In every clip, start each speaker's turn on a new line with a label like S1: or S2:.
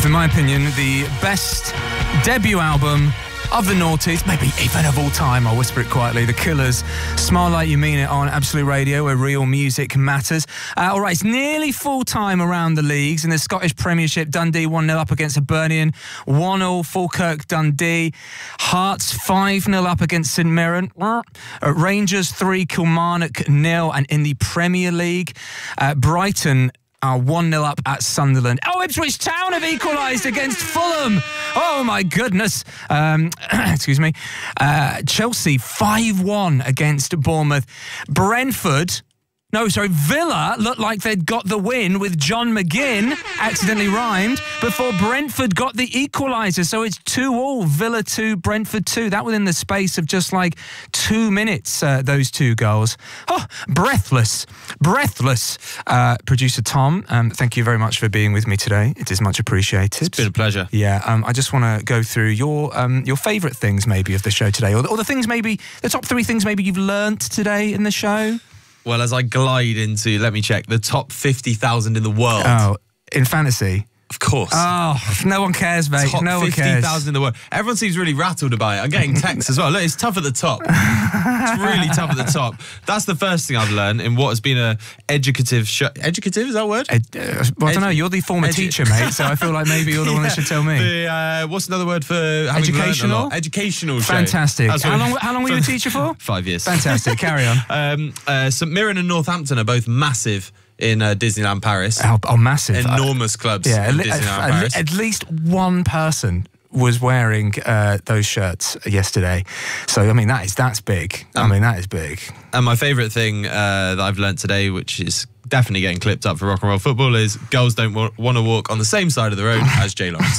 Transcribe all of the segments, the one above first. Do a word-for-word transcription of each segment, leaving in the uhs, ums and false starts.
S1: of, in my opinion, the best debut album of the noughties, maybe even of all time. I'll whisper it quietly. The Killers, Smile Like You Mean It on Absolute Radio, where real music matters. Uh, all right, it's nearly full time around the leagues. In the Scottish Premiership, Dundee one nil up against Hibernian, one all Falkirk Dundee. Hearts five nil up against St Mirren. Uh, Rangers three, Kilmarnock nil. And in the Premier League, uh, Brighton are one nil up at Sunderland. Oh, Ipswich Town have equalised against Fulham. Oh, my goodness. Um, excuse me. Uh, Chelsea five one against Bournemouth. Brentford... No, sorry, Villa looked like they'd got the win with John McGinn, accidentally rhymed, before Brentford got the equaliser. So it's two all, Villa two, Brentford two. That within the space of just like two minutes, uh, those two goals. Oh, breathless, breathless. Uh, Producer Tom, um, thank you very much for being with me today. It is much appreciated.
S2: It's been a pleasure.
S1: Yeah, um, I just want to go through your um, your favourite things maybe of the show today, or the, or the things maybe, the top three things maybe you've learnt today in the show.
S2: Well, as I glide into, let me check, the top fifty thousand in the world.
S1: Oh, in fantasy?
S2: Of course.
S1: Oh, no one cares, mate.
S2: Top
S1: no one cares.
S2: fifty thousand in the world. Everyone seems really rattled about it. I'm getting texts as well. Look, it's tough at the top. It's really tough at the top. That's the first thing I've learned in what has been a educative show. Educative, is that a word?
S1: Ed, uh, well, I don't know. You're the former Edu teacher, mate, so I feel like maybe you're the one that should tell me.
S2: The, uh, what's another word for having
S1: educational?
S2: learned a lot? Educational show.
S1: Fantastic. How long, how long were you a teacher for?
S2: Five years.
S1: Fantastic. Carry on.
S2: Um, uh, St Mirren and Northampton are both massive in uh, Disneyland Paris.
S1: Oh, oh massive.
S2: Enormous clubs
S1: yeah,
S2: in
S1: at,
S2: Disneyland
S1: at,
S2: Paris.
S1: At least one person was wearing uh, those shirts yesterday. So, I mean, that is that's big. Um, I mean, that is big.
S2: And my favourite thing uh, that I've learnt today, which is definitely getting clipped up for rock and roll football, is girls don't wa- want to walk on the same side of the road as Jay Lawrence.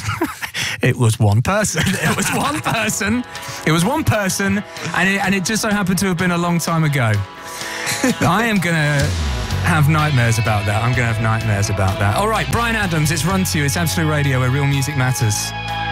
S1: It was one person. It was one person. It was one person, and it, and it just so happened to have been a long time ago. I am going to have nightmares about that. I'm going to have nightmares about that. All right, Brian Adams, it's Run To You. It's Absolute Radio, where real music matters.